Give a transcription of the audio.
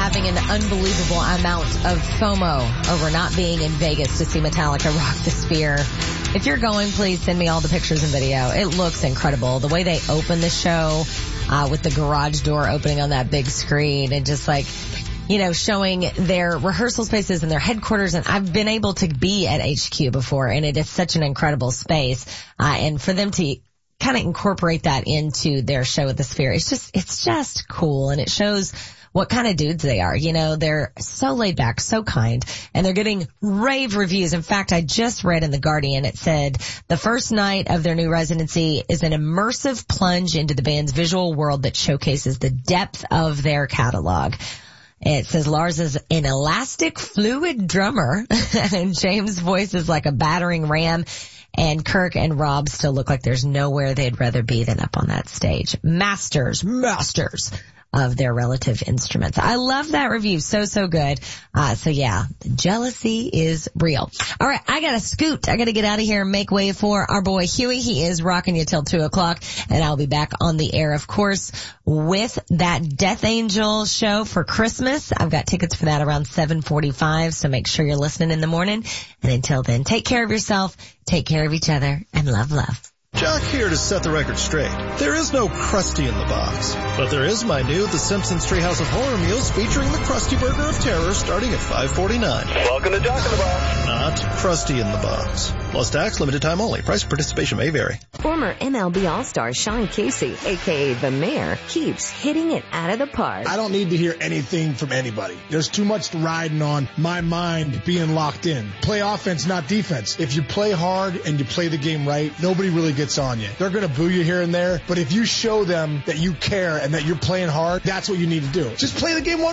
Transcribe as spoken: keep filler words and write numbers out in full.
having an unbelievable amount of FOMO over not being in Vegas to see Metallica rock the Sphere. If you're going, please send me all the pictures and video. It looks incredible. The way they open the show, uh, with the garage door opening on that big screen and just like, you know, showing their rehearsal spaces and their headquarters. And I've been able to be at H Q before, and it is such an incredible space. Uh, and for them to kind of incorporate that into their show at the Sphere, it's just, it's just cool. And it shows what kind of dudes they are. You know, they're so laid back, so kind, and they're getting rave reviews. In fact, I just read in The Guardian, it said the first night of their new residency is an immersive plunge into the band's visual world that showcases the depth of their catalog. It says Lars is an elastic, fluid drummer, and James' voice is like a battering ram, and Kirk and Rob still look like there's nowhere they'd rather be than up on that stage. Masters, masters of their relative instruments. I love that review. So, so good. Uh, so yeah, jealousy is real. All right. I got to scoot. I got to get out of here and make way for our boy Huey. He is rocking you till two o'clock, and I'll be back on the air, of course, with that Death Angel show for Christmas. I've got tickets for that around seven forty-five. So make sure you're listening in the morning. And until then, take care of yourself, take care of each other, and love, love. Jock here to set the record straight. There is no Krusty in the box, but there is my new The Simpsons Treehouse of Horror meals featuring the Krusty Burger of Terror starting at five forty-nine. Welcome to Jock in the Box. Not Krusty in the box. Plus tax, limited time only. Price and participation may vary. Former M L B All-Star Sean Casey, a k a. The Mayor, keeps hitting it out of the park. I don't need to hear anything from anybody. There's too much riding on my mind being locked in. Play offense, not defense. If you play hard and you play the game right, nobody really gets on you. They're going to boo you here and there, but if you show them that you care and that you're playing hard, that's what you need to do. Just play the game one